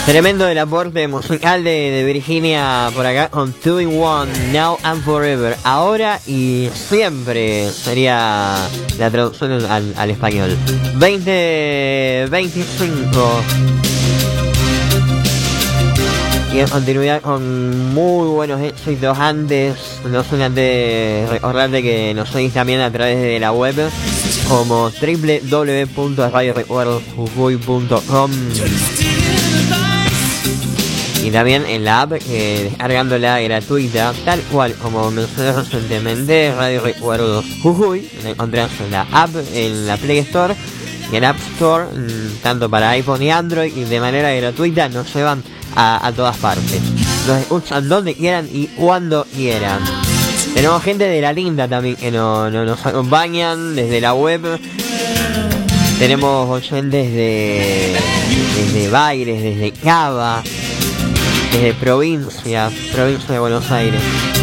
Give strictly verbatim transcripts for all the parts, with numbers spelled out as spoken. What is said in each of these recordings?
Tremendo el aporte musical de, de Virginia por acá con Two in One, Now and Forever. Ahora y siempre sería la traducción al, al español. veinte veinticinco. Y en continuidad con muy buenos éxitos antes, no sin antes recordarte que nos seguís también a través de la web como doble u doble u doble u punto radio recuerdos jujuy punto com y también en la app, eh, descargándola gratuita, tal cual como mencioné recientemente, Radio Recuerdos Jujuy, la encontrás en la app, en la Play Store y en App Store, tanto para iPhone y Android, y de manera gratuita nos llevan a, a todas partes. Nos escuchan donde quieran y cuando quieran. Tenemos gente de La Linda también que no, no, nos acompañan desde la web. Tenemos oyentes de, desde Baires, desde Cava, desde provincia, provincia de Buenos Aires,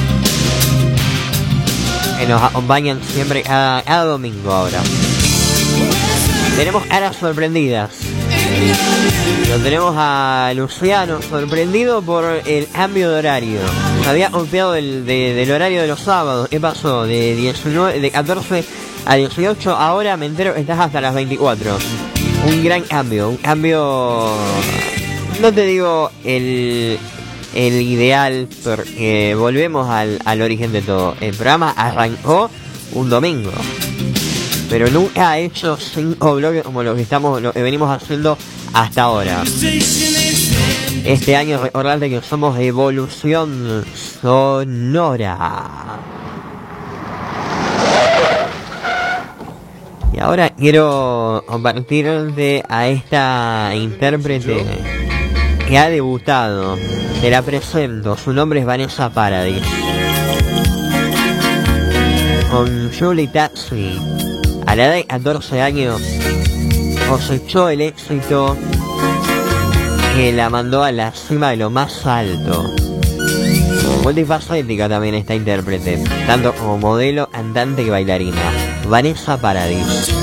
que nos acompañan siempre cada, cada domingo ahora. Tenemos caras sorprendidas. Lo tenemos a Luciano sorprendido por el cambio de horario. Se había copiado del, de, del horario de los sábados. ¿Qué pasó? De diecinueve, de catorce a dieciocho, ahora me entero que estás hasta las veinticuatro. Un gran cambio, un cambio, no te digo el, el ideal, porque volvemos al, al origen de todo. El programa arrancó un domingo, pero nunca ha hecho cinco bloques como lo que estamos, lo que venimos haciendo hasta ahora. Este año recordarte que somos Evolución Sonora. Y ahora quiero compartirte a esta intérprete que ha debutado. Te la presento, su nombre es Vanessa Paradis. Con Julie Taxi, a la edad de catorce años, cosechó el éxito que la mandó a la cima de lo más alto. Multifacética también esta intérprete, tanto como modelo, cantante y bailarina. Vanessa Paradis.